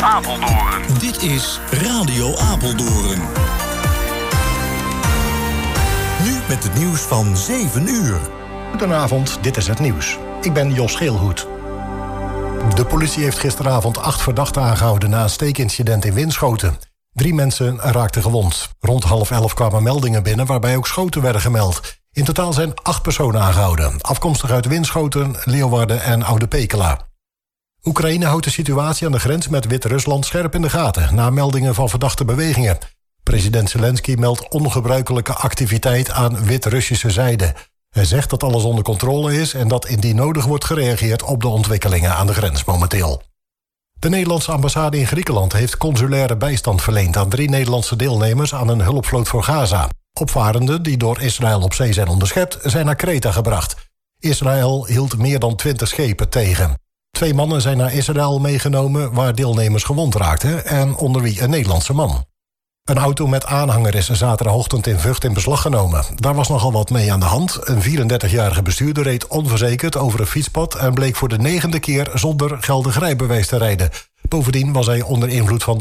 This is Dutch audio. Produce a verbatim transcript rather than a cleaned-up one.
Apeldoorn. Dit is Radio Apeldoorn. Nu met het nieuws van zeven uur. Goedenavond, dit is het nieuws. Ik ben Jos Geelhoed. De politie heeft gisteravond acht verdachten aangehouden na een steekincident in Winschoten. Drie mensen raakten gewond. Rond half elf kwamen meldingen binnen waarbij ook schoten werden gemeld. In totaal zijn acht personen aangehouden. Afkomstig uit Winschoten, Leeuwarden en Oude Pekela. Oekraïne houdt de situatie aan de grens met Wit-Rusland scherp in de gaten, na meldingen van verdachte bewegingen. President Zelensky meldt ongebruikelijke activiteit aan Wit-Russische zijde. Hij zegt dat alles onder controle is en dat indien nodig wordt gereageerd op de ontwikkelingen aan de grens momenteel. De Nederlandse ambassade in Griekenland heeft consulaire bijstand verleend aan drie Nederlandse deelnemers aan een hulpvloot voor Gaza. Opvarenden die door Israël op zee zijn onderschept zijn naar Kreta gebracht. Israël hield meer dan twintig schepen tegen. Twee mannen zijn naar Israël meegenomen waar deelnemers gewond raakten en onder wie een Nederlandse man. Een auto met aanhanger is zaterdagochtend in Vught in beslag genomen. Daar was nogal wat mee aan de hand. Een vierendertigjarige bestuurder reed onverzekerd over een fietspad en bleek voor de negende keer zonder geldig rijbewijs te rijden. Bovendien was hij onder invloed van